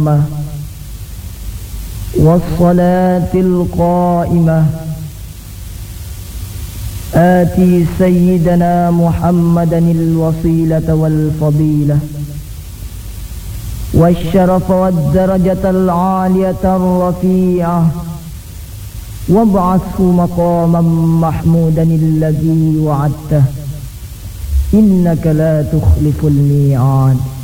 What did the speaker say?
التامة والصلاة القائمة آتي سيدنا محمدا الوسيلة والفضيلة والشرف والدرجة العالية الرفيعة وابعثه مقاما محمودا الذي وعدته إنك لا تخلف الميعاد.